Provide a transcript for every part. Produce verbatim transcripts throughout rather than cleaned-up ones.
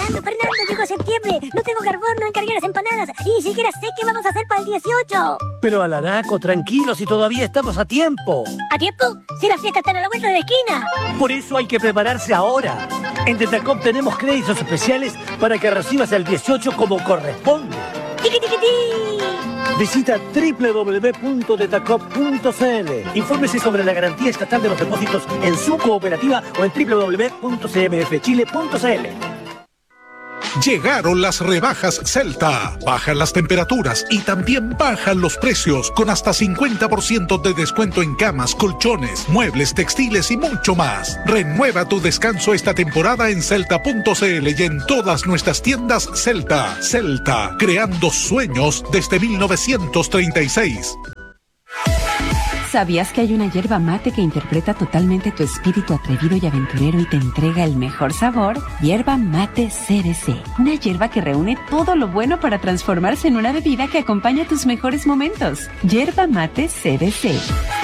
Fernando, Fernando, llegó septiembre. No tengo carbón, no encargué las empanadas. Y ni siquiera sé qué vamos a hacer para el dieciocho. Pero Alaraco, tranquilo, si todavía estamos a tiempo. ¿A tiempo? Si las fiestas están a la vuelta de la esquina. Por eso hay que prepararse ahora. En Tetacop tenemos créditos especiales para que recibas el dieciocho como corresponde. ¡Tiqui, tiqui, ti! Visita doble u doble u doble u punto tetacop punto c l. Infórmese sobre la garantía estatal de los depósitos en su cooperativa o en doble u doble u doble u punto c m f chile punto c l. Llegaron las rebajas Celta. Bajan las temperaturas y también bajan los precios con hasta cincuenta por ciento de descuento en camas, colchones, muebles, textiles y mucho más. Renueva tu descanso esta temporada en celta punto c l y en todas nuestras tiendas Celta. Celta, creando sueños desde mil novecientos treinta y seis. ¿Sabías que hay una yerba mate que interpreta totalmente tu espíritu atrevido y aventurero y te entrega el mejor sabor? Yerba Mate C B C. Una yerba que reúne todo lo bueno para transformarse en una bebida que acompaña tus mejores momentos. Yerba Mate C B C.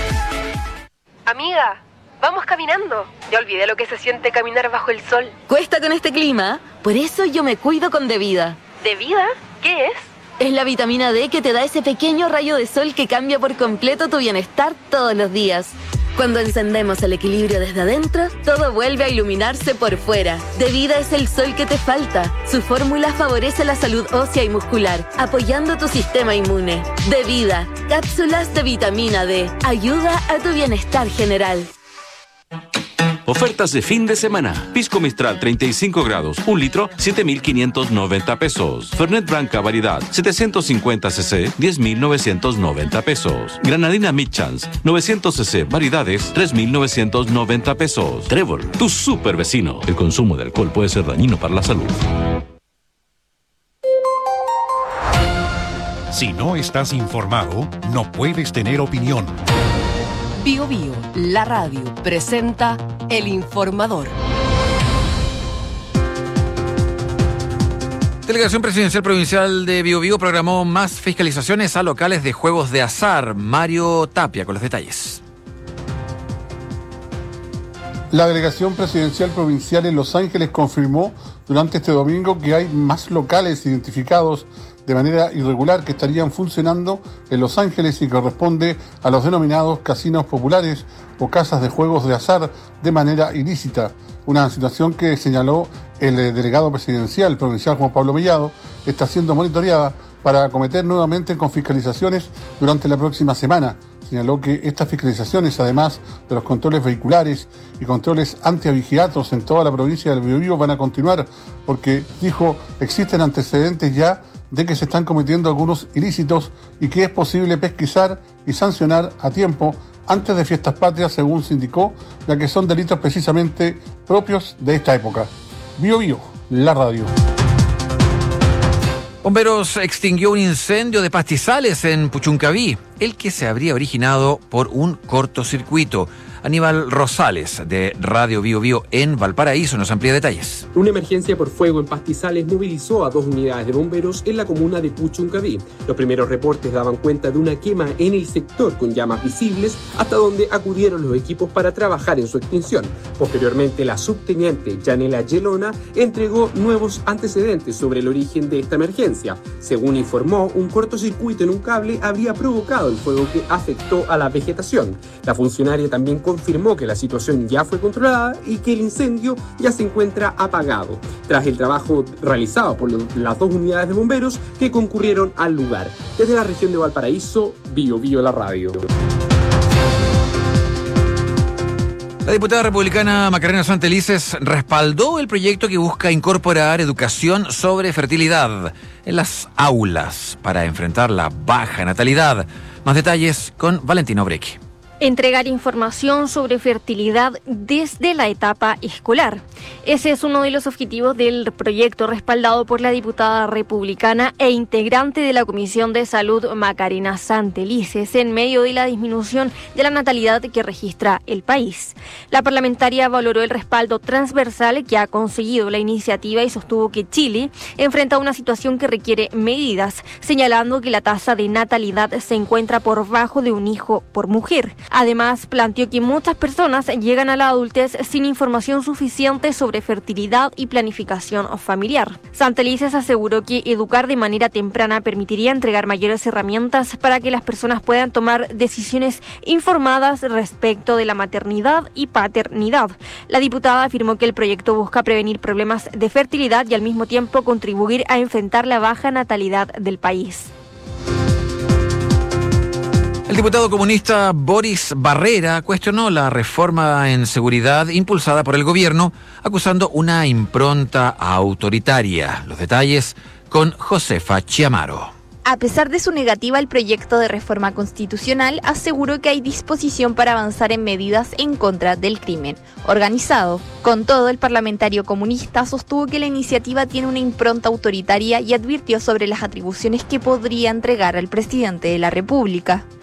Amiga, vamos caminando. Ya olvidé lo que se siente caminar bajo el sol. Cuesta con este clima, por eso yo me cuido con Devida. ¿Devida? ¿Qué es? Es la vitamina D que te da ese pequeño rayo de sol que cambia por completo tu bienestar todos los días. Cuando encendemos el equilibrio desde adentro, todo vuelve a iluminarse por fuera. Devida es el sol que te falta. Su fórmula favorece la salud ósea y muscular, apoyando tu sistema inmune. Devida, cápsulas de vitamina D. Ayuda a tu bienestar general. Ofertas de fin de semana. Pisco Mistral treinta y cinco grados, un litro, siete mil quinientos noventa pesos. Fernet Branca variedad, setecientos cincuenta centilitros, diez mil novecientos noventa pesos. Granadina Midchance, novecientos centilitros, variedades, tres mil novecientos noventa pesos. Trébol, tu super vecino. El consumo de alcohol puede ser dañino para la salud. Si no estás informado, no puedes tener opinión. Bio Bio, la radio, presenta El Informador. Delegación Presidencial Provincial de Bio Bio programó más fiscalizaciones a locales de juegos de azar. Mario Tapia con los detalles. La Delegación Presidencial Provincial en Los Ángeles confirmó durante este domingo que hay más locales identificados de manera irregular que estarían funcionando en Los Ángeles y corresponde a los denominados casinos populares o casas de juegos de azar de manera ilícita. Una situación que señaló el delegado presidencial provincial Juan Pablo Mellado está siendo monitoreada para acometer nuevamente con fiscalizaciones durante la próxima semana. Señaló que estas fiscalizaciones, además de los controles vehiculares y controles antiavigiatos en toda la provincia del Biobío, van a continuar porque, dijo, existen antecedentes ya de que se están cometiendo algunos ilícitos y que es posible pesquisar y sancionar a tiempo antes de fiestas patrias, según se indicó, ya que son delitos precisamente propios de esta época. Bio Bio, la radio. Bomberos extinguió un incendio de pastizales en Puchuncaví, el que se habría originado por un cortocircuito. Aníbal Rosales, de Radio Bio Bio en Valparaíso, nos amplía detalles. Una emergencia por fuego en pastizales movilizó a dos unidades de bomberos en la comuna de Puchuncaví. Los primeros reportes daban cuenta de una quema en el sector con llamas visibles, hasta donde acudieron los equipos para trabajar en su extinción. Posteriormente, la subteniente Yanela Yelona entregó nuevos antecedentes sobre el origen de esta emergencia. Según informó, un cortocircuito en un cable habría provocado el fuego que afectó a la vegetación. La funcionaria también confirmó que la situación ya fue controlada y que el incendio ya se encuentra apagado, tras el trabajo realizado por los, las dos unidades de bomberos que concurrieron al lugar. Desde la región de Valparaíso, Bio Bio la radio. La diputada republicana Macarena Santelices respaldó el proyecto que busca incorporar educación sobre fertilidad en las aulas para enfrentar la baja natalidad. Más detalles con Valentina Obrequi. Entregar información sobre fertilidad desde la etapa escolar. Ese es uno de los objetivos del proyecto respaldado por la diputada republicana e integrante de la Comisión de Salud Macarena Santelices en medio de la disminución de la natalidad que registra el país. La parlamentaria valoró el respaldo transversal que ha conseguido la iniciativa y sostuvo que Chile enfrenta una situación que requiere medidas, señalando que la tasa de natalidad se encuentra por bajo de un hijo por mujer. Además, planteó que muchas personas llegan a la adultez sin información suficiente sobre fertilidad y planificación familiar. Santelices aseguró que educar de manera temprana permitiría entregar mayores herramientas para que las personas puedan tomar decisiones informadas respecto de la maternidad y paternidad. La diputada afirmó que el proyecto busca prevenir problemas de fertilidad y al mismo tiempo contribuir a enfrentar la baja natalidad del país. El diputado comunista Boris Barrera cuestionó la reforma en seguridad impulsada por el gobierno, acusando una impronta autoritaria. Los detalles con Josefa Chiamaro. A pesar de su negativa al proyecto de reforma constitucional, aseguró que hay disposición para avanzar en medidas en contra del crimen organizado. Con todo, el parlamentario comunista sostuvo que la iniciativa tiene una impronta autoritaria y advirtió sobre las atribuciones que podría entregar al presidente de la República.